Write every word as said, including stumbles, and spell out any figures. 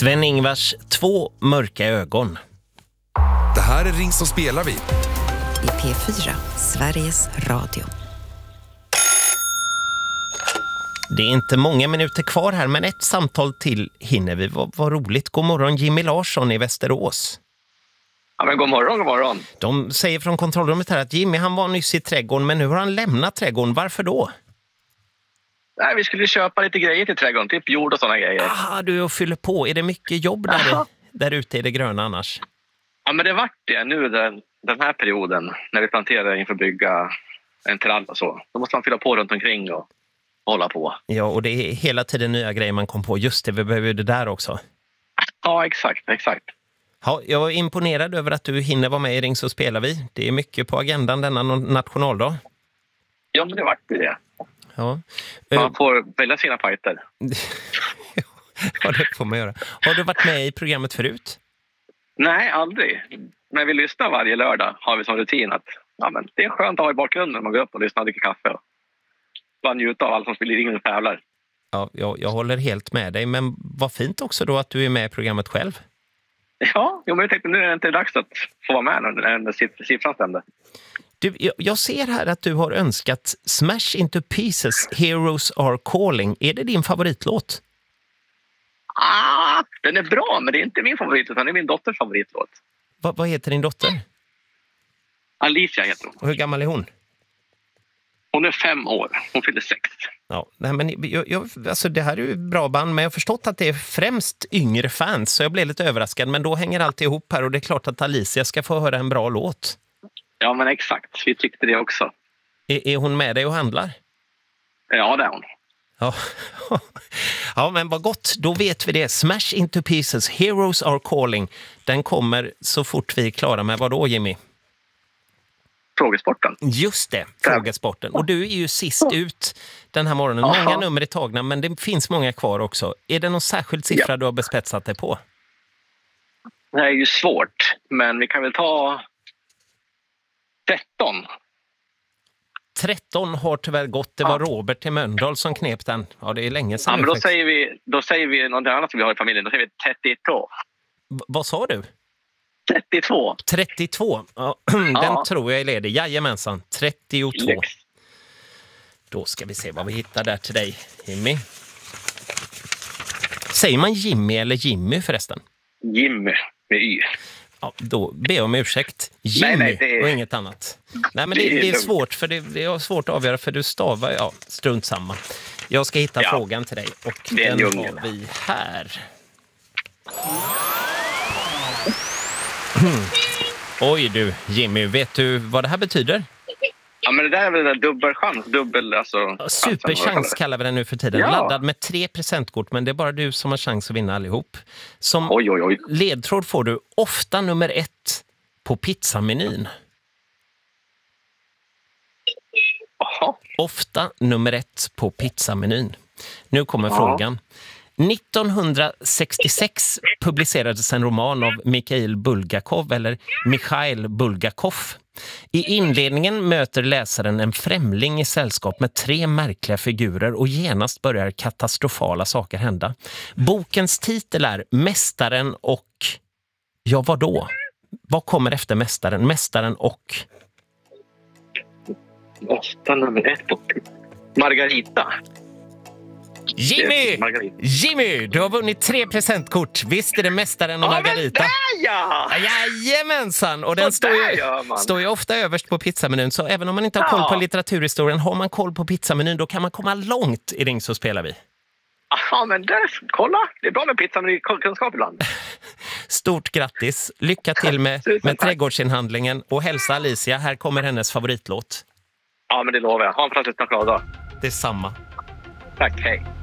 Sven-Ingvars två mörka ögon. Det här är Ring så spelar vi. I P fyra, Sveriges Radio. Det är inte många minuter kvar här, men ett samtal till hinner vi. Vad, vad roligt. God morgon, Jimmy Larsson i Västerås. Ja, men god morgon, god morgon. De säger från kontrollrummet här att Jimmy, han var nyss i trädgården, men nu har han lämnat trädgården. Varför då? Nej, vi skulle köpa lite grejer till trädgården, typ jord och sådana grejer. Ah, du och fyller på. Är det mycket jobb där, där ute i det gröna annars? Ja, men det vart det nu den, den här perioden när vi planterar inför bygga en trall och så. Då måste man fylla på runt omkring och hålla på. Ja, och det är hela tiden nya grejer man kom på. Just det, vi behöver det där också. Ja, exakt, exakt. Ja, jag är imponerad över att du hinner vara med i Ring så spelar vi. Det är mycket på agendan denna nationaldag. Ja, men det vart det. Ja. Man får välja sina fighter. Ja, det får man göra. Har du varit med i programmet förut? Nej, aldrig. Men vi lyssnar varje lördag har vi som rutin att ja, men det är skönt att ha i bakgrunden när man går upp och lyssnar och dricker kaffe. Och bara njuta av allt som spelar in och tävlar. Ja, jag, jag håller helt med dig. Men vad fint också då att du är med i programmet själv. Ja, men jag tänkte nu är det inte dags att få vara med när den siffran stämde. Du, jag, jag ser här att du har önskat Smash Into Pieces, Heroes Are Calling. Är det din favoritlåt? Ah, den är bra, men det är inte min favorit utan det är min dotters favoritlåt. Va, vad heter din dotter? Alicia heter hon. Och hur gammal är hon? Hon är fem år. Hon fyller sex. Ja, nej, men jag, jag, alltså det här är ju bra band, men jag har förstått att det är främst yngre fans, så jag blev lite överraskad. Men då hänger allt ihop här och det är klart att Alicia ska få höra en bra låt. Ja, men exakt. Vi tyckte det också. Är, är hon med dig och handlar? Ja, det är hon. Ja. Ja, men vad gott. Då vet vi det. Smash Into Pieces, Heroes Are Calling. Den kommer så fort vi är klara med. Vad då, Jimmy? Frågesporten. Just det, frågesporten. Och du är ju sist ut den här morgonen. Många Aha. nummer är tagna, men det finns många kvar också. Är det någon särskild siffra ja. du har bespetsat dig på? Det är ju svårt, men vi kan väl ta tretton. tretton har tyvärr gått. Det var ja. Robert till Mölndal som knep den. Ja, det är länge sedan. Ja, men då säger, vi, då säger vi något annat som vi har i familjen. Då säger vi trettiotvå. V- vad sa du? trettiotvå. trettiotvå. Ja, den ja. tror jag är ledig. Jajamensan, trettiotvå. Lex. Då ska vi se vad vi hittar där till dig, Jimmy. Säger man Jimmy eller Jimmy förresten? Jimmy med Y. Ja, då ber jag om ursäkt. Jimmy nej, nej, det är... och inget annat. Nej, men det, det, är, det är svårt för det, det är svårt att avgöra för du stavar, ja, strunt samma. Jag ska hitta ja. frågan till dig och den har vi här. Mm. Oj du, Jimmy, vet du vad det här betyder? Ja, men det där är väl en dubbelchans. Dubbel, alltså, superchans kallar vi den nu för tiden. Ja. Laddad med tre presentkort, men det är bara du som har chans att vinna allihop. Som oj, oj, oj. ledtråd får du ofta nummer ett på pizzamenyn. Aha. Ofta nummer ett på pizzamenyn. Nu kommer ja. frågan. nittonhundrasextiosex publicerades en roman av Mikhail Bulgakov eller Mikhail Bulgakov. I inledningen möter läsaren en främling i sällskap med tre märkliga figurer och genast börjar katastrofala saker hända. Bokens titel är Mästaren och... Ja, vad då? Vad kommer efter Mästaren? Mästaren och... Ofta nummer ett på Margarita. Jimmy! Jimmy, du har vunnit tre presentkort. Visst är det Mästaren och ja, Margarita? Ja, ja! Jajamensan! Och den står ju, står ju ofta överst på pizzamenyn. Så även om man inte har koll på litteraturhistorien, har man koll på pizzamenyn, då kan man komma långt i Ring så spelar vi. Ja, men där, kolla. Det är bra med pizzameny-kunskap ibland. Stort grattis. Lycka till med, med trädgårdsinhandlingen. Och hälsa Alicia, här kommer hennes favoritlåt. Ja, men det lovar jag. Ha en fantastisk dag. Det är samma. Tack, hej.